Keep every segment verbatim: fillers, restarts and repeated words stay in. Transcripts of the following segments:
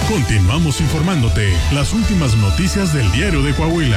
Continuamos informándote las últimas noticias del Diario de Coahuila.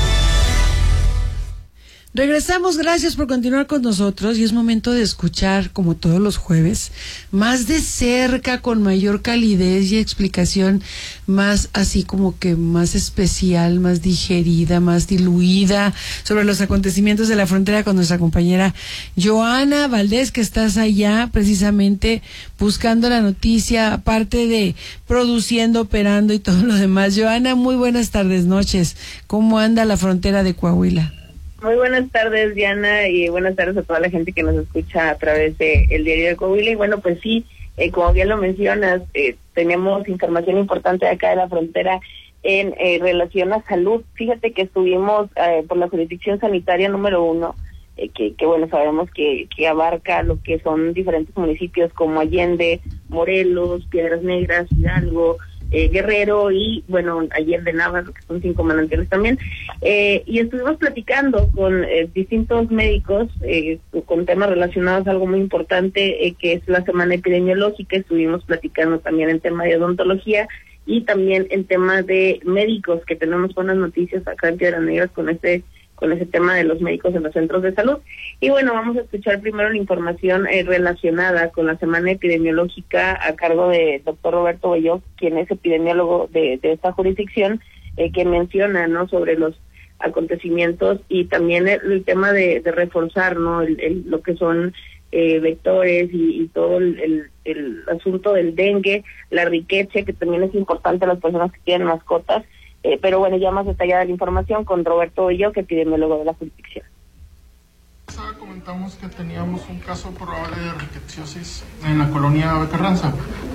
Regresamos, gracias por continuar con nosotros y es momento de escuchar, como todos los jueves, más de cerca, con mayor calidez y explicación, más así como que más especial, más digerida, más diluida, sobre los acontecimientos de la frontera con nuestra compañera Joana Valdés, que estás allá precisamente buscando la noticia, aparte de produciendo, operando y todo lo demás. Joana, muy buenas tardes, noches. ¿Cómo anda la frontera de Coahuila? Muy buenas tardes, Diana, y buenas tardes a toda la gente que nos escucha a través de el Diario de Coahuila. Y bueno, pues sí, eh, como bien lo mencionas, eh, tenemos información importante de acá de la frontera en eh, relación a salud. Fíjate que estuvimos eh, por la jurisdicción sanitaria número uno, eh, que, que bueno, sabemos que, que abarca lo que son diferentes municipios como Allende, Morelos, Piedras Negras, Hidalgo, Eh, Guerrero y, bueno, Allende, Navas, que son cinco manantiales también, eh, y estuvimos platicando con eh, distintos médicos eh, con temas relacionados a algo muy importante, eh, que es la semana epidemiológica. Estuvimos platicando también en tema de odontología y también en tema de médicos, que tenemos buenas noticias acá en Piedras Negras con este con ese tema de los médicos en los centros de salud. Y bueno, vamos a escuchar primero la información eh, relacionada con la semana epidemiológica a cargo de doctor Roberto Bello, quien es epidemiólogo de, de esta jurisdicción, eh, que menciona, ¿no?, sobre los acontecimientos y también el, el tema de, de reforzar, ¿no?, el, el, lo que son eh, vectores y, y todo el, el, el asunto del dengue, la riqueza, que también es importante a las personas que tienen mascotas. Eh, pero bueno, ya más detallada la información con Roberto Bello, que es epidemiólogo de la jurisdicción. Comentamos que teníamos un caso probable de riqueciosis en la colonia Carranza.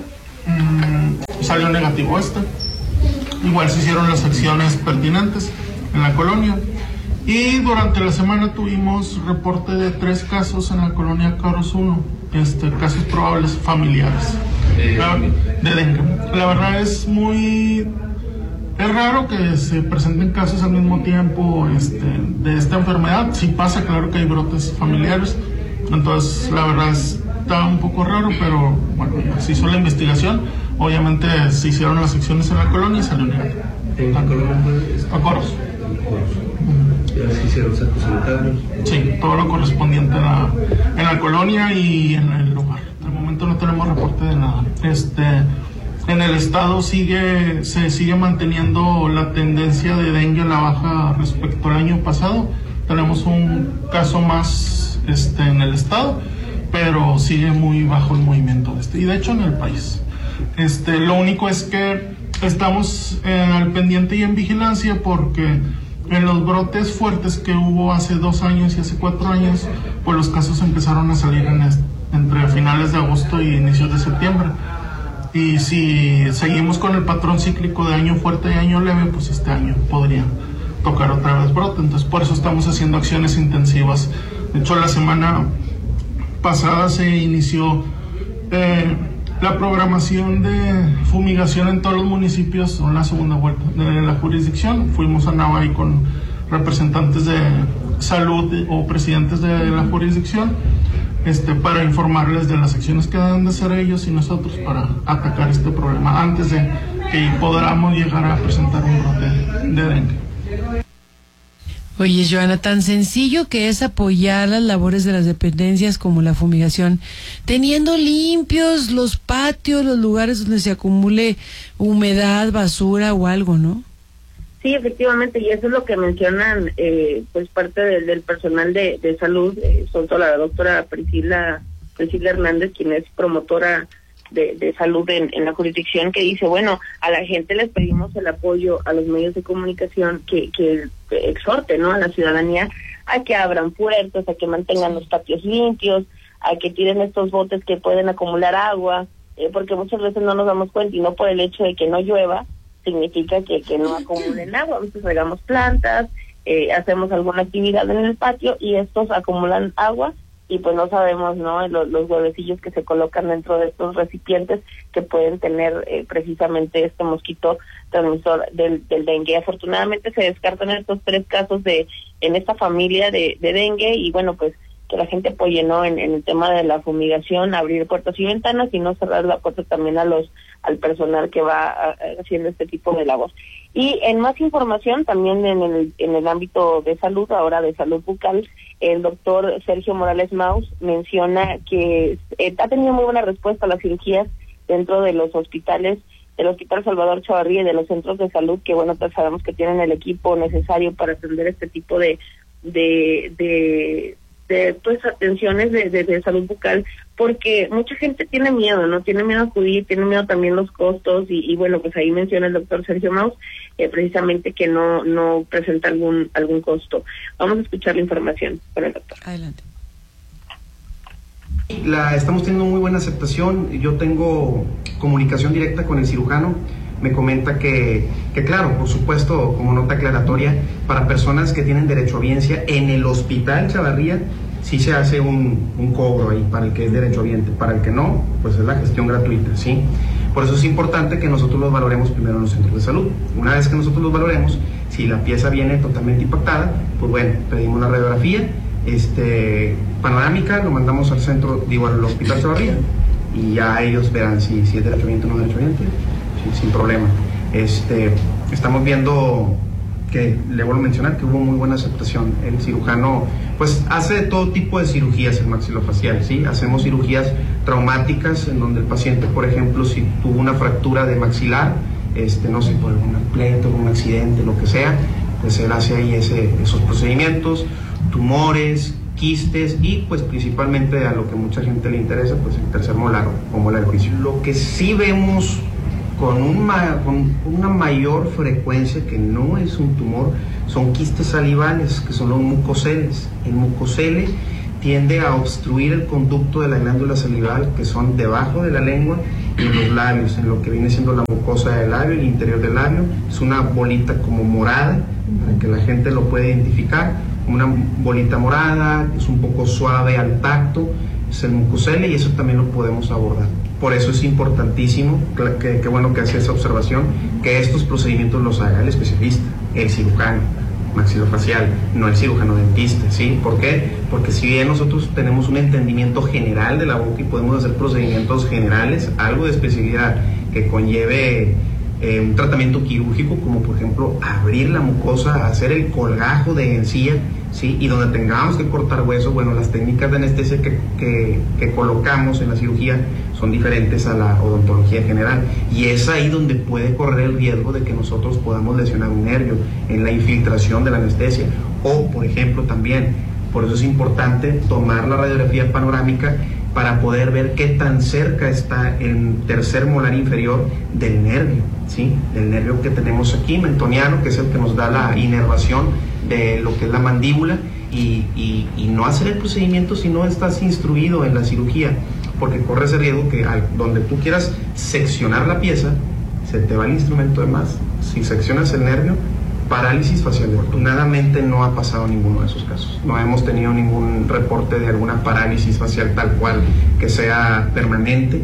Mm, salió negativo este. Igual se hicieron las acciones pertinentes en la colonia. Y durante la semana tuvimos reporte de tres casos en la colonia Caros uno, este, casos probables familiares la, de dengue. La verdad es muy... Es raro que se presenten casos al mismo tiempo este, de esta enfermedad. Sí pasa, claro que hay brotes familiares. Entonces, la verdad está un poco raro, pero bueno, se hizo la investigación. Obviamente se hicieron las acciones en la colonia y salió negativo. ¿En qué colonia fue? A Coros. ¿Ya se hicieron sacos sanitarios? Sí, todo lo correspondiente en la, en la colonia y en el lugar. De momento no tenemos reporte de nada. Este... En el estado sigue se sigue manteniendo la tendencia de dengue a la baja respecto al año pasado. Tenemos un caso más este, en el estado, pero sigue muy bajo el movimiento de este, y de hecho en el país. Este, lo único es que estamos eh, al pendiente y en vigilancia, porque en los brotes fuertes que hubo hace dos años y hace cuatro años, pues los casos empezaron a salir en este, entre finales de agosto y inicios de septiembre. Y si seguimos con el patrón cíclico de año fuerte y año leve, pues este año podría tocar otra vez brote. Entonces por eso estamos haciendo acciones intensivas. De hecho, la semana pasada se inició eh, la programación de fumigación en todos los municipios, en la segunda vuelta de la jurisdicción. Fuimos a Nava y con representantes de salud o presidentes de la jurisdicción, Este, para informarles de las acciones que deben de hacer ellos y nosotros para atacar este problema antes de que podamos llegar a presentar un brote de dengue. Oye, Joana, tan sencillo que es apoyar las labores de las dependencias como la fumigación, teniendo limpios los patios, los lugares donde se acumule humedad, basura o algo, ¿no? Sí, efectivamente, y eso es lo que mencionan eh, pues parte de, del personal de, de salud, eh, sobre todo la doctora Priscila, Priscila Hernández, quien es promotora de, de salud en, en la jurisdicción, que dice, bueno, a la gente les pedimos el apoyo a los medios de comunicación que, que, que exhorten, ¿no?, a la ciudadanía a que abran puertas, a que mantengan los patios limpios, a que tiren estos botes que pueden acumular agua, eh, porque muchas veces no nos damos cuenta, y no por el hecho de que no llueva significa que, que no acumulen agua. A veces regamos plantas, eh, hacemos alguna actividad en el patio y estos acumulan agua y pues no sabemos, ¿no?, los, los huevecillos que se colocan dentro de estos recipientes que pueden tener eh, precisamente este mosquito transmisor del, del dengue. Afortunadamente se descartan estos tres casos de en esta familia de, de dengue y bueno, pues que la gente apoye, ¿no? En, en el tema de la fumigación, abrir puertas y ventanas y no cerrar la puerta también a los al personal que va a, a, haciendo este tipo de labor. Y en más información, también en el, en el ámbito de salud, ahora de salud bucal, el doctor Sergio Morales Maus menciona que eh, ha tenido muy buena respuesta a las cirugías dentro de los hospitales, del Hospital Salvador Chavarría y de los centros de salud, que bueno, pues sabemos que tienen el equipo necesario para atender este tipo de de de, de pues atenciones de, de, de salud bucal, porque mucha gente tiene miedo, ¿no? Tiene miedo a acudir, tiene miedo también los costos, y, y bueno, pues ahí menciona el doctor Sergio Maus, eh, precisamente que no no presenta algún algún costo. Vamos a escuchar la información con el doctor. Adelante. La, estamos teniendo muy buena aceptación. Yo tengo comunicación directa con el cirujano. Me comenta que, que claro, por supuesto, como nota aclaratoria, para personas que tienen derecho a audiencia en el Hospital Chavarría, sí se hace un, un cobro ahí para el que es derechohabiente. Para el que no, pues es la gestión gratuita, ¿sí? Por eso es importante que nosotros los valoremos primero en los centros de salud. Una vez que nosotros los valoremos, si la pieza viene totalmente impactada, pues bueno, pedimos la radiografía este panorámica, lo mandamos al centro, digo, al Hospital Chavarría, y ya ellos verán si, si es derechohabiente o no derechohabiente, sí, sin problema. Este, estamos viendo que, le vuelvo a mencionar, que hubo muy buena aceptación. El cirujano, pues, hace de todo tipo de cirugías el maxilofacial, ¿sí? Hacemos cirugías traumáticas, en donde el paciente, por ejemplo, si tuvo una fractura de maxilar, este, no sé, por algún pleito, algún accidente, lo que sea, pues él hace ahí ese, esos procedimientos, tumores, quistes y pues principalmente a lo que mucha gente le interesa, pues el tercer molar o molar del juicio. Lo que sí vemos con, un ma con una mayor frecuencia, que no es un tumor, son quistes salivales, que son los mucoceles. El mucocele tiende a obstruir el conducto de la glándula salival, que son debajo de la lengua y en los labios, en lo que viene siendo la mucosa del labio, el interior del labio. Es una bolita como morada, para que la gente lo pueda identificar, una bolita morada, es un poco suave al tacto, es el mucocele, y eso también lo podemos abordar. Por eso es importantísimo, que, que bueno que hace esa observación, que estos procedimientos los haga el especialista, el cirujano maxilofacial, no el cirujano dentista, ¿sí? ¿Por qué? Porque si bien nosotros tenemos un entendimiento general de la boca y podemos hacer procedimientos generales, algo de especialidad que conlleve Eh, un tratamiento quirúrgico, como por ejemplo abrir la mucosa, hacer el colgajo de encía, ¿sí? Y donde tengamos que cortar hueso, bueno, las técnicas de anestesia que, que, que colocamos en la cirugía son diferentes a la odontología general, y es ahí donde puede correr el riesgo de que nosotros podamos lesionar un nervio en la infiltración de la anestesia, o por ejemplo también, por eso es importante tomar la radiografía panorámica para poder ver qué tan cerca está el tercer molar inferior del nervio, ¿sí? Del nervio que tenemos aquí, mentoniano, que es el que nos da la inervación de lo que es la mandíbula, y, y, y no hacer el procedimiento si no estás instruido en la cirugía, porque corre ese riesgo que al, donde tú quieras seccionar la pieza, se te va el instrumento de más. Si seccionas el nervio, parálisis facial. Afortunadamente no ha pasado ninguno de esos casos. No hemos tenido ningún reporte de alguna parálisis facial tal cual que sea permanente.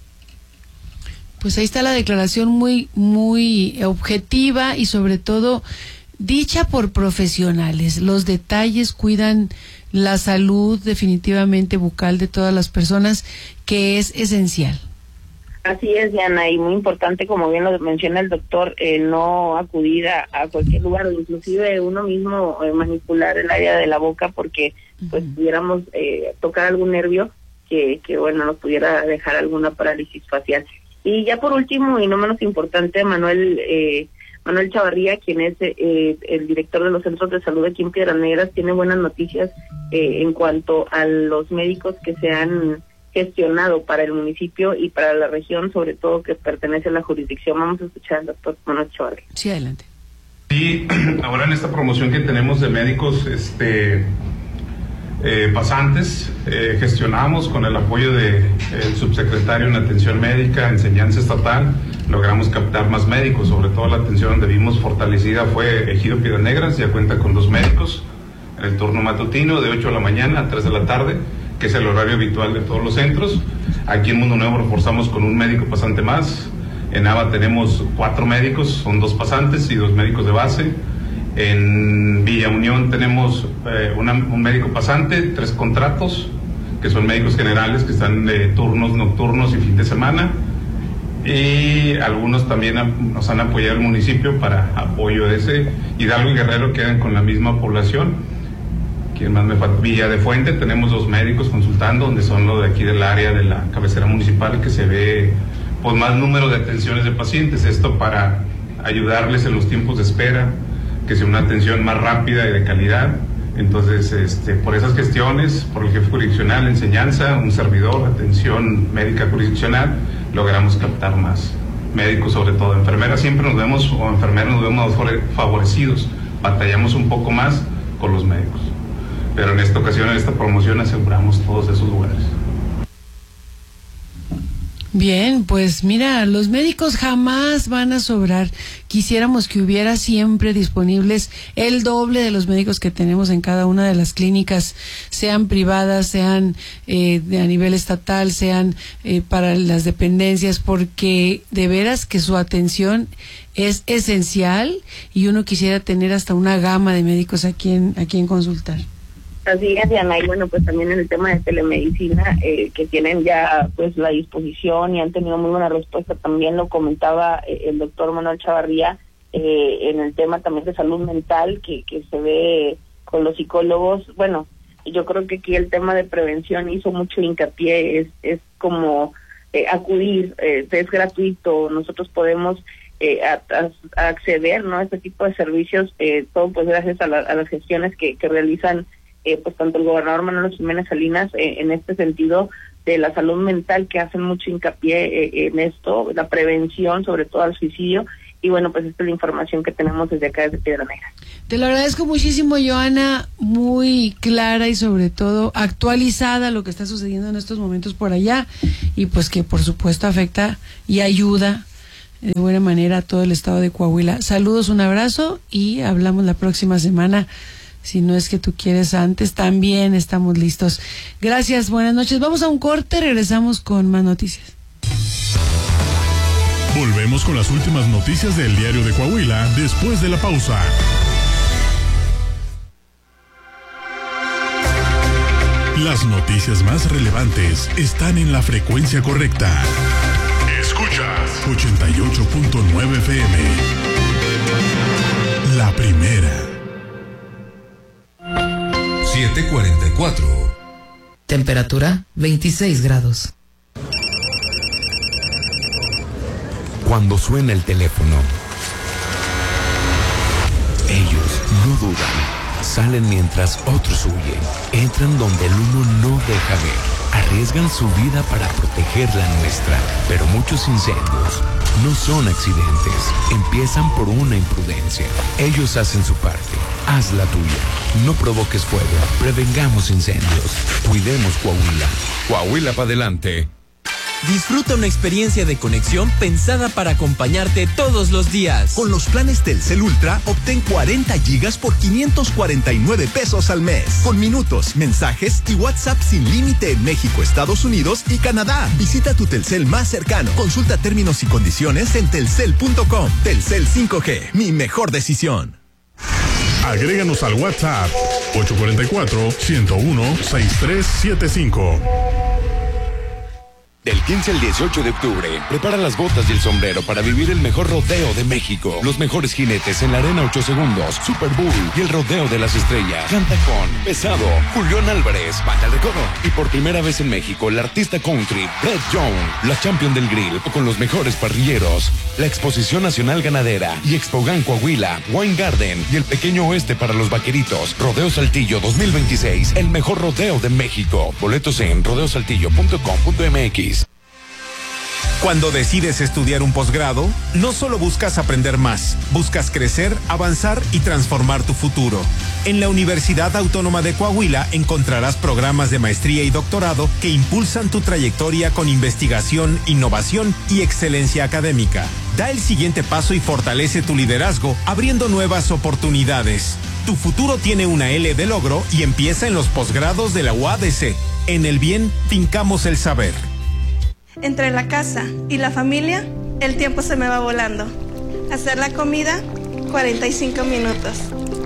Pues ahí está la declaración muy, muy objetiva y sobre todo dicha por profesionales. Los detalles cuidan la salud definitivamente bucal de todas las personas, que es esencial. Así es, Diana, y muy importante, como bien lo menciona el doctor, eh, no acudir a, a cualquier lugar, o inclusive uno mismo eh, manipular el área de la boca, porque pues uh-huh. pudiéramos eh, tocar algún nervio que, que, bueno, nos pudiera dejar alguna parálisis facial. Y ya por último, y no menos importante, Manuel eh, Manuel Chavarría, quien es eh, el director de los centros de salud aquí en Piedras Negras, tiene buenas noticias eh, en cuanto a los médicos que se han gestionado para el municipio y para la región, sobre todo que pertenece a la jurisdicción. Vamos a escuchar al doctor Manuel Chavarría. Sí, adelante. Sí, ahora en esta promoción que tenemos de médicos este eh, pasantes, eh, gestionamos con el apoyo del subsecretario en Atención Médica, Enseñanza Estatal, logramos captar más médicos, sobre todo la atención donde vimos fortalecida fue Ejido Piedras Negras, ya cuenta con dos médicos en el turno matutino de ocho de la mañana a tres de la tarde, que es el horario habitual de todos los centros. Aquí en Mundo Nuevo reforzamos con un médico pasante más. En A B A tenemos cuatro médicos, son dos pasantes y dos médicos de base. En Villa Unión tenemos eh, una, un médico pasante, tres contratos, que son médicos generales que están de turnos nocturnos y fin de semana. Y algunos también nos han apoyado el municipio para apoyo de ese. Hidalgo y Guerrero quedan con la misma población. ¿Quién más me falta? Villa de Fuente, tenemos dos médicos consultando, donde son los de aquí del área de la cabecera municipal, que se ve pues más número de atenciones de pacientes. Esto para ayudarles en los tiempos de espera, que sea una atención más rápida y de calidad. Entonces, este, por esas gestiones, por el jefe jurisdiccional, enseñanza, un servidor, atención médica jurisdiccional, logramos captar más médicos, sobre todo enfermeras. Siempre nos vemos, o enfermeras nos vemos favorecidos, batallamos un poco más con los médicos. Pero en esta ocasión, en esta promoción, aseguramos todos esos lugares. Bien, pues mira, los médicos jamás van a sobrar. Quisiéramos que hubiera siempre disponibles el doble de los médicos que tenemos en cada una de las clínicas, sean privadas, sean eh, de, a nivel estatal, sean eh, para las dependencias, porque de veras que su atención es esencial y uno quisiera tener hasta una gama de médicos a quien, a quien consultar. Así es, Diana, y bueno, pues también en el tema de telemedicina, eh, que tienen ya pues la disposición y han tenido muy buena respuesta, también lo comentaba eh, el doctor Manuel Chavarría, eh, en el tema también de salud mental, que, que se ve con los psicólogos. Bueno, yo creo que aquí el tema de prevención hizo mucho hincapié, es, es como eh, acudir, eh, es gratuito, nosotros podemos eh, a, a acceder, ¿no?, a este tipo de servicios, eh, todo pues gracias a, la, a las gestiones que, que realizan Eh, pues tanto el gobernador Manuel Jiménez Salinas eh, en este sentido de la salud mental, que hacen mucho hincapié eh, en esto, la prevención, sobre todo al suicidio. Y bueno, pues esta es la información que tenemos desde acá, desde Piedra Negra. Te lo agradezco muchísimo, Joana, muy clara y sobre todo actualizada lo que está sucediendo en estos momentos por allá, y pues que por supuesto afecta y ayuda de buena manera a todo el estado de Coahuila. Saludos, un abrazo y hablamos la próxima semana. Si no es que tú quieres antes, también estamos listos. Gracias, buenas noches. Vamos a un corte, regresamos con más noticias. Volvemos con las últimas noticias del Diario de Coahuila después de la pausa. Las noticias más relevantes están en la frecuencia correcta. Escuchas ochenta y ocho punto nueve F M. La primera. siete cuarenta y cuatro. Temperatura veintiséis grados. Cuando suena el teléfono, ellos no dudan. Salen mientras otros huyen. Entran donde el uno no deja ver. Arriesgan su vida para proteger la nuestra. Pero muchos incendios no son accidentes. Empiezan por una imprudencia. Ellos hacen su parte. Haz la tuya. No provoques fuego. Prevengamos incendios. Cuidemos Coahuila. Coahuila para adelante. Disfruta una experiencia de conexión pensada para acompañarte todos los días. Con los planes Telcel Ultra, obtén cuarenta gigas por quinientos cuarenta y nueve pesos al mes. Con minutos, mensajes y WhatsApp sin límite en México, Estados Unidos y Canadá. Visita tu Telcel más cercano. Consulta términos y condiciones en telcel punto com. Telcel cinco G, mi mejor decisión. Agréganos al WhatsApp ocho cuatro cuatro, uno cero uno, seis tres siete cinco. Del quince al dieciocho de octubre, prepara las botas y el sombrero para vivir el mejor rodeo de México. Los mejores jinetes en la arena ocho segundos, Super Bowl y el rodeo de las estrellas. Canta con Pesado, Julián Álvarez, Banda El Recodo. Y por primera vez en México, el artista country, Brett Young, la champion del grill, con los mejores parrilleros. La Exposición Nacional Ganadera y Expogan Coahuila, Wine Garden y el Pequeño Oeste para los vaqueritos. Rodeo Saltillo dos mil veintiséis, el mejor rodeo de México. Boletos en rodeo saltillo punto com punto m x. Cuando decides estudiar un posgrado, no solo buscas aprender más, buscas crecer, avanzar y transformar tu futuro. En la Universidad Autónoma de Coahuila encontrarás programas de maestría y doctorado que impulsan tu trayectoria con investigación, innovación y excelencia académica. Da el siguiente paso y fortalece tu liderazgo, abriendo nuevas oportunidades. Tu futuro tiene una L de logro y empieza en los posgrados de la U A D C. En el bien, fincamos el saber. Entre la casa y la familia, el tiempo se me va volando. Hacer la comida, cuarenta y cinco minutos.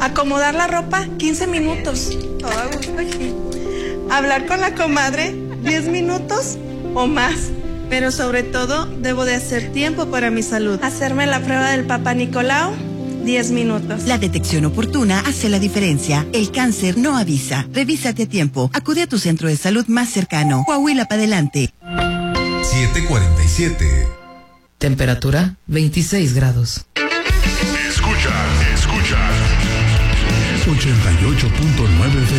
Acomodar la ropa, quince minutos. Todo a gusto aquí. Hablar con la comadre, diez minutos o más. Pero sobre todo, debo de hacer tiempo para mi salud. Hacerme la prueba del Papá Nicolau, diez minutos. La detección oportuna hace la diferencia. El cáncer no avisa. Revísate a tiempo. Acude a tu centro de salud más cercano. Coahuila para adelante. siete cuarenta y siete. Temperatura veintiséis grados. Escucha, escucha. ochenta y ocho punto nueve